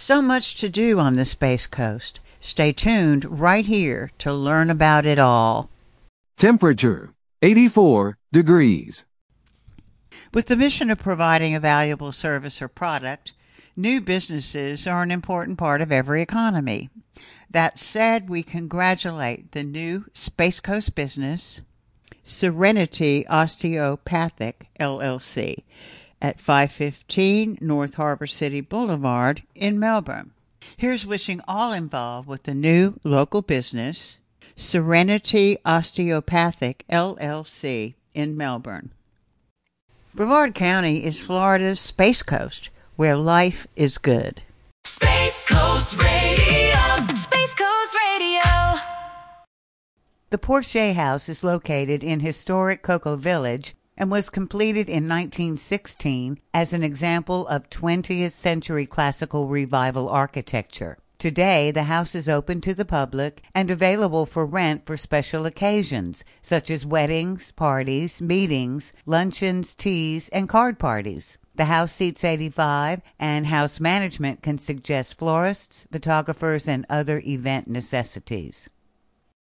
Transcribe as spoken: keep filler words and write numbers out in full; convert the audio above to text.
So much to do on the Space Coast. Stay tuned right here to learn about it all. Temperature, eighty-four degrees. With the mission of providing a valuable service or product, new businesses are an important part of every economy. That said, we congratulate the new Space Coast business, Serenity Osteopathic, L L C, at five fifteen North Harbor City Boulevard in Melbourne. Here's wishing all involved with the new local business, Serenity Osteopathic, L L C, in Melbourne. Brevard County is Florida's Space Coast, where life is good. Space Coast Radio, Space Coast Radio. The Porsche House is located in historic Cocoa Village and was completed in nineteen sixteen as an example of twentieth century classical revival architecture. Today, the house is open to the public and available for rent for special occasions, such as weddings, parties, meetings, luncheons, teas, and card parties. The house seats eighty-five, and house management can suggest florists, photographers, and other event necessities.